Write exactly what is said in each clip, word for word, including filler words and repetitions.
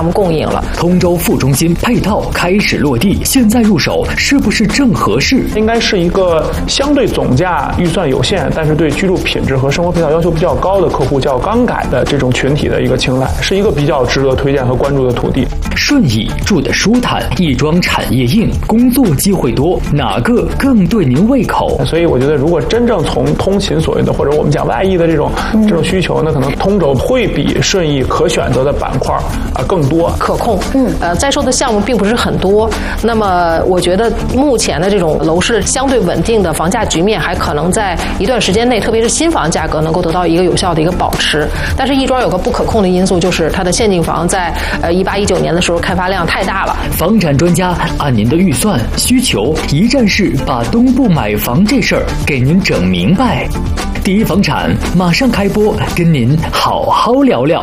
目供应了。 通州副中心配套开始落地，现在入手是不是正合适？ 应该是一个相对总价预算有限，但是对居住品质和生活配套要求比较高的客户叫刚改的这种群体的一个青睐，是一个比较值得推荐和关注的土地。 顺义住得舒坦，亦庄产业硬，工作机会多，哪个更对您胃口？ 所以我觉得，如果真正从通勤所谓的或者我们讲外溢的这种、嗯、这种需求，那可能通州会比顺义可选择的板块啊更多， 可控。嗯，呃，在售的项目并不是很多。那么，我觉得目前的这种楼市相对稳定的房价局面，还可能在一段时间内，特别是新房价格能够得到一个有效的一个保持。但是亦庄有个不可控的因素，就是它的现净房在呃一八一九年的时候开发量太大了。 房产专家按您的预算需求，一站式把东部买房这事儿给您整明白。第一房产马上开播，跟您好好聊聊。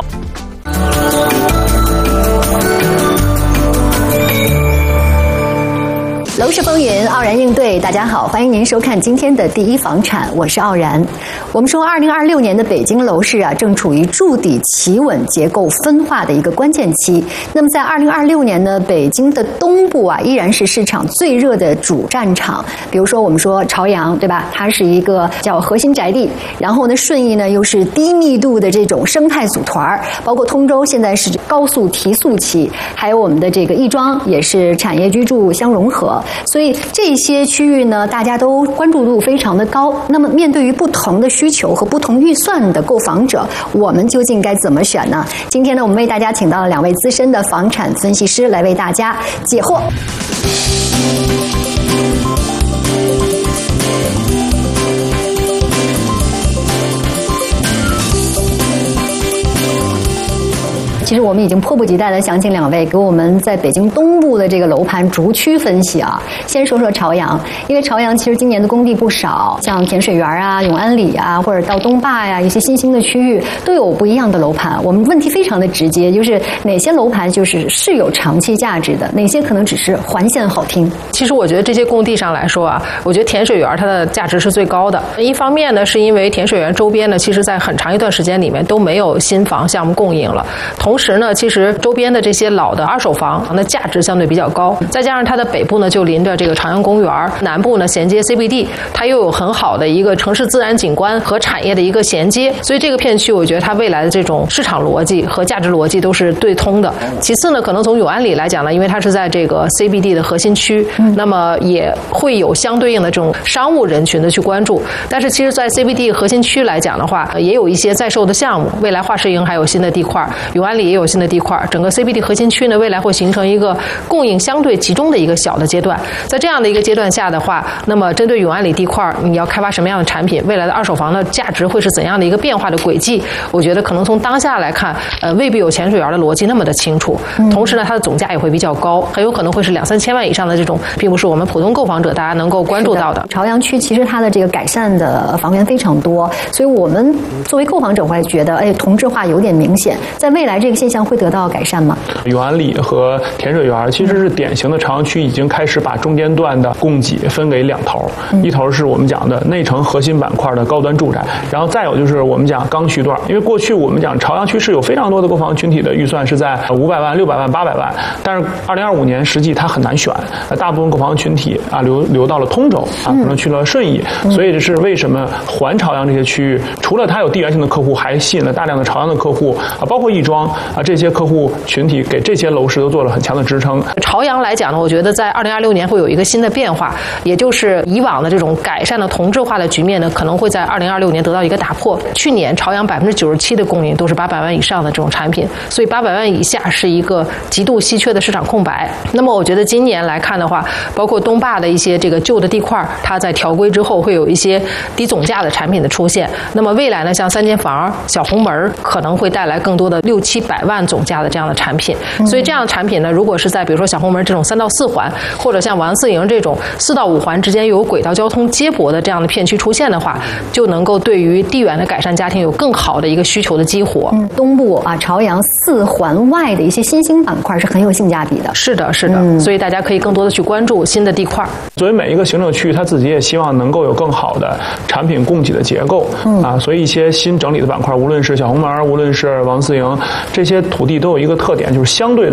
楼市风云，傲然应对。大家好，欢迎您收看今天的第一房产，我是傲然。我们说，二零二六年的北京楼市啊，正处于筑底企稳、结构分化的一个关键期。那么，在二零二六年呢，北京的东部啊，依然是市场最热的主战场。比如说，我们说朝阳，对吧？它是一个叫核心宅地。然后呢，顺义呢，又是低密度的这种生态组团，包括通州现在是高速提速期，还有我们的这个亦庄也是产业居住相融合。所以这些区域呢，大家都关注度非常的高。那么面对于不同的需求和不同预算的购房者，我们究竟该怎么选呢？今天呢，我们为大家请到了两位资深的房产分析师来为大家解惑。其实我们已经迫不及待的想请两位给我们在北京东部的这个楼盘逐区分析啊。先说说朝阳，因为朝阳其实今年的工地不少，像甜水园啊、永安里啊，或者到东坝呀、啊，一些新兴的区域都有不一样的楼盘。我们问题非常的直接，就是哪些楼盘就是是有长期价值的，哪些可能只是环线好听。 其实我觉得这些工地上来说啊，我觉得甜水园它的价值是最高的。一方面呢，是因为甜水园周边呢，其实在很长一段时间里面都没有新房项目供应了。同时呢，其实周边的这些老的二手房，那价值相对比较高，再加上它的北部呢就临着这个朝阳公园，南部呢衔接 C B D， 它又有很好的一个城市自然景观和产业的一个衔接，所以这个片区我觉得它未来的这种市场逻辑和价值逻辑都是对通的。其次呢，可能从永安里来讲呢，因为它是在这个 C B D 的核心区，那么也会有相对应的这种商务人群的去关注。但是其实在 C B D 核心区来讲的话，也有一些在售的项目，未来画室营还有新的地块，永安里也有新的地块，整个 C B D 核心区呢，未来会形成一个供应相对集中的一个小的阶段。在这样的一个阶段下的话，那么针对永安里地块，你要开发什么样的产品，未来的二手房的价值会是怎样的一个变化的轨迹？我觉得可能从当下来看，呃，未必有甜水园的逻辑那么的清楚。同时呢，它的总价也会比较高，很有可能会是两三千万以上的这种，并不是我们普通购房者大家能够关注到的。 朝阳区其实它的这个改善的房源非常多，所以我们作为购房者会觉得，哎，同质化有点明显。在未来这个现象会得到改善吗？ 永安里和甜水园其实是典型的朝阳区已经开始把中间段的供给分给两头，嗯、一头是我们讲的内城核心板块的高端住宅，然后再有就是我们讲刚需段。因为过去我们讲朝阳区是有非常多的购房群体的预算是在五百万、六百万、八百万，但是二零二五年实际它很难选，大部分购房群体啊流流到了通州啊，可能去了顺义，嗯、所以这是为什么环朝阳这些区域，除了它有地缘性的客户，还吸引了大量的朝阳的客户啊，包括亦庄啊这些客户群体给这些楼市都做了很强的支撑。 朝阳来讲呢，我觉得在二零二六年会有一个新的变化，也就是以往的这种改善的同质化的局面呢，可能会在二零二六年得到一个打破。去年朝阳百分之九十七的供应都是八百万以上的这种产品，所以八百万以下是一个极度稀缺的市场空白。那么我觉得今年来看的话，包括东坝的一些这个旧的地块，它在调规之后会有一些低总价的产品的出现。那么未来呢，像三间房、小红门可能会带来更多的六七百万总价的这样的产品。所以这样的产品呢，如果是在比如说小红门这种三到四环，或者像王四营这种四到五环之间有轨道交通接驳的这样的片区出现的话，就能够对于地缘的改善家庭有更好的一个需求的激活。嗯， 东部啊，朝阳四环外的一些新兴板块是很有性价比的。 是的，是的，嗯、所以大家可以更多的去关注新的地块。 作为每一个行政区，它自己也希望能够有更好的产品供给的结构、嗯、啊，所以一些新整理的板块，无论是小红门，无论是王四营，这些土地都有一个特点，就是相对的